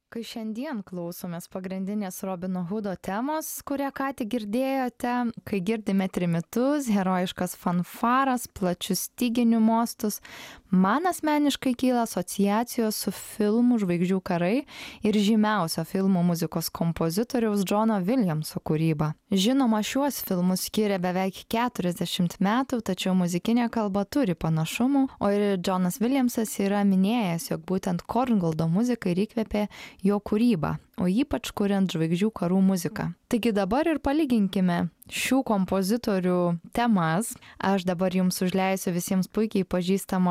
Kai šiandien klausomės pagrindinės Robino Hoodo temos, kurią ką tik girdėjote, kai girdime trimitus, herojiškas fanfaras, plačius styginių mostus, man asmeniškai kyla asociacijos su filmų Žvaigždžių karai ir žymiausio filmų muzikos kompozitoriaus Johno Williamso kūryba. Žinoma, šiuos filmus skiria beveik 40 metų, tačiau muzikinė kalba turi panašumų, o ir Johnas Williamsas yra minėjęs, jog būtent Korngoldo muzika ir įkvėpė jo kūrybą, o ypač kuriant Žvaigždžių karų muziką. Taigi dabar ir palyginkime šių kompozitorių temas. Aš dabar jums užleisiu visiems puikiai pažįstamą